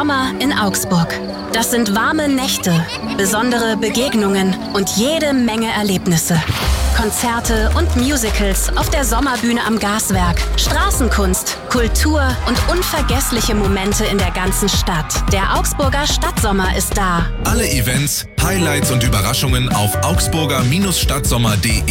Sommer in Augsburg. Das sind warme Nächte, besondere Begegnungen und jede Menge Erlebnisse. Konzerte und Musicals auf der Sommerbühne am Gaswerk, Straßenkunst, Kultur und unvergessliche Momente in der ganzen Stadt. Der Augsburger Stadtsommer ist da. Alle Events, Highlights und Überraschungen auf augsburger-stadtsommer.de.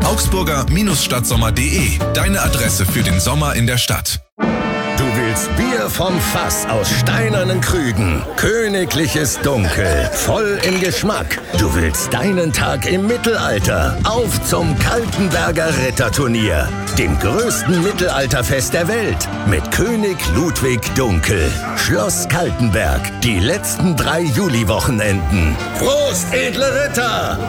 Augsburger-stadtsommer.de, deine Adresse für den Sommer in der Stadt. Du willst Bier vom Fass aus steinernen Krügen. Königliches Dunkel, voll im Geschmack. Du willst deinen Tag im Mittelalter. Auf zum Kaltenberger Ritterturnier, dem größten Mittelalterfest der Welt. Mit König Ludwig Dunkel. Schloss Kaltenberg, die letzten 3 Juliwochenenden. Prost, edle Ritter!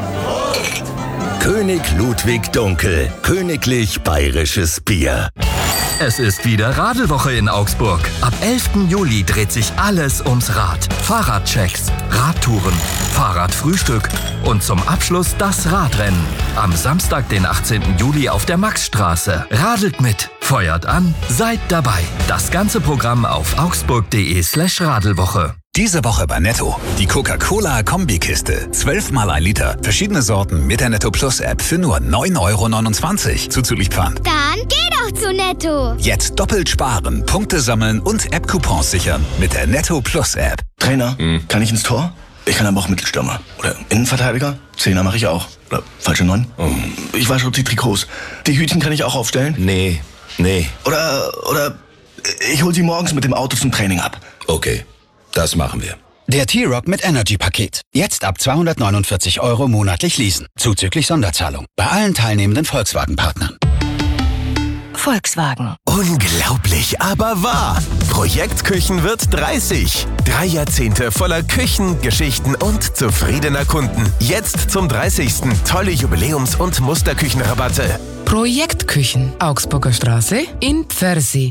König Ludwig Dunkel, königlich bayerisches Bier. Es ist wieder Radelwoche in Augsburg. Ab 11. Juli dreht sich alles ums Rad. Fahrradchecks, Radtouren, Fahrradfrühstück und zum Abschluss das Radrennen. Am Samstag, den 18. Juli auf der Maxstraße. Radelt mit, feuert an, seid dabei. Das ganze Programm auf augsburg.de/Radelwoche. Diese Woche bei Netto. Die Coca-Cola-Kombikiste. 12 mal 1 Liter. Verschiedene Sorten mit der Netto Plus App für nur 9,29 € zuzüglich Pfand. Dann geh doch zu Netto. Jetzt doppelt sparen, Punkte sammeln und App-Coupons sichern mit der Netto Plus App. Trainer, kann ich ins Tor? Ich kann aber auch Mittelstürmer. Oder Innenverteidiger? 10er mache ich auch. Oder falsche 9? Ich wasche die Trikots. Die Hütchen kann ich auch aufstellen? Nee. Oder ich hol sie morgens mit dem Auto zum Training ab. Okay, das machen wir. Der T-Rock mit Energy-Paket. Jetzt ab 249 € monatlich leasen. Zuzüglich Sonderzahlung. Bei allen teilnehmenden Volkswagen-Partnern. Volkswagen. Unglaublich, aber wahr. Projekt Küchen wird 30. 3 Jahrzehnte voller Küchen, Geschichten und zufriedener Kunden. Jetzt zum 30. tolle Jubiläums- und Musterküchenrabatte. Projekt Küchen. Augsburger Straße in Pfersee.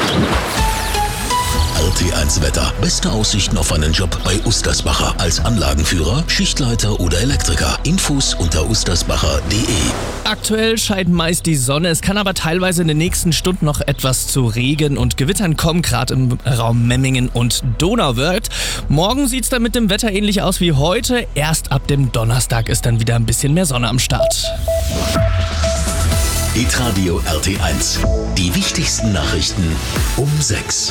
RT1 Wetter. Beste Aussichten auf einen Job bei Ustersbacher. Als Anlagenführer, Schichtleiter oder Elektriker. Infos unter ustersbacher.de. Aktuell scheint meist die Sonne. Es kann aber teilweise in den nächsten Stunden noch etwas zu Regen und Gewittern kommen, gerade im Raum Memmingen und Donauwörth. Morgen sieht es dann mit dem Wetter ähnlich aus wie heute. Erst ab dem Donnerstag ist dann wieder ein bisschen mehr Sonne am Start. Hitradio RT1. Die wichtigsten Nachrichten um 6.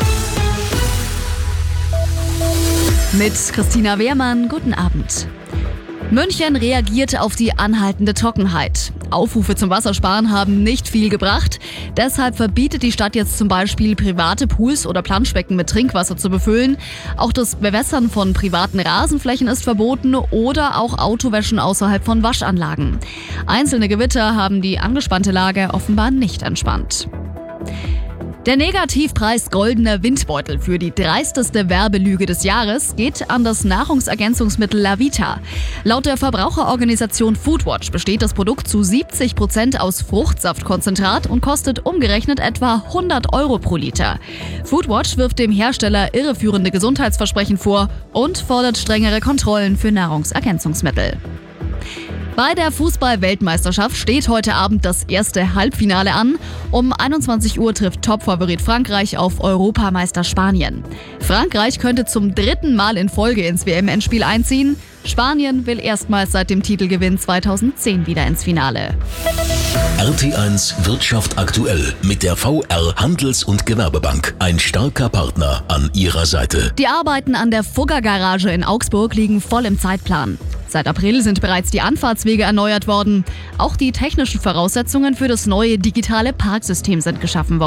Mit Christina Wehrmann, guten Abend. München reagiert auf die anhaltende Trockenheit. Aufrufe zum Wassersparen haben nicht viel gebracht. Deshalb verbietet die Stadt jetzt zum Beispiel private Pools oder Planschbecken mit Trinkwasser zu befüllen. Auch das Bewässern von privaten Rasenflächen ist verboten oder auch Autowäschen außerhalb von Waschanlagen. Einzelne Gewitter haben die angespannte Lage offenbar nicht entspannt. Der Negativpreis Goldener Windbeutel für die dreisteste Werbelüge des Jahres geht an das Nahrungsergänzungsmittel Lavita. Laut der Verbraucherorganisation Foodwatch besteht das Produkt zu 70% aus Fruchtsaftkonzentrat und kostet umgerechnet etwa 100 € pro Liter. Foodwatch wirft dem Hersteller irreführende Gesundheitsversprechen vor und fordert strengere Kontrollen für Nahrungsergänzungsmittel. Bei der Fußball-Weltmeisterschaft steht heute Abend das erste Halbfinale an. Um 21 Uhr trifft Topfavorit Frankreich auf Europameister Spanien. Frankreich könnte zum 3. Mal in Folge ins WM-Endspiel einziehen. Spanien will erstmals seit dem Titelgewinn 2010 wieder ins Finale. RT1 Wirtschaft aktuell mit der VR Handels- und Gewerbebank. Ein starker Partner an ihrer Seite. Die Arbeiten an der Fugger-Garage in Augsburg liegen voll im Zeitplan. Seit April sind bereits die Anfahrtswege erneuert worden. Auch die technischen Voraussetzungen für das neue digitale Parksystem sind geschaffen worden.